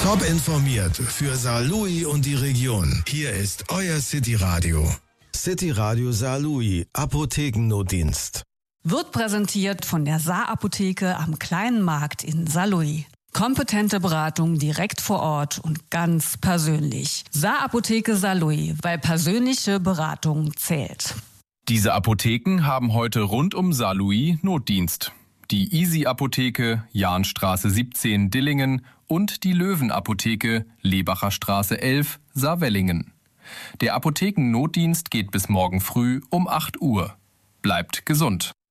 Top informiert für Saarlouis und die Region. Hier ist euer City Radio. City Radio Saarlouis, Apothekennotdienst. Wird präsentiert von der Saar-Apotheke am Kleinen Markt in Saarlouis. Kompetente Beratung direkt vor Ort und ganz persönlich. Saar-Apotheke Saarlouis, weil persönliche Beratung zählt. Diese Apotheken haben heute rund um Saarlouis Notdienst. Die Easy-Apotheke, Jahnstraße 17, Dillingen und die Löwen-Apotheke, Lebacher Straße 11, Saarwellingen. Der Apothekennotdienst geht bis morgen früh um 8 Uhr. Bleibt gesund.